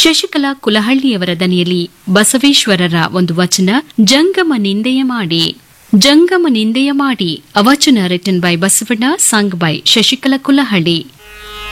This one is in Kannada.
ಶಶಿಕಲಾ ಕುಲಹಳ್ಳಿಯವರ ದನಿಯಲ್ಲಿ ಬಸವೇಶ್ವರರ ಒಂದು ವಚನ ಜಂಗಮ ನಿಂದೆಯ ಮಾಡಿ. ಜಂಗಮ ನಿಂದೆಯ ಮಾಡಿ. A ವಚನ written by Basavanna, sung by Shashikala Kulahalli.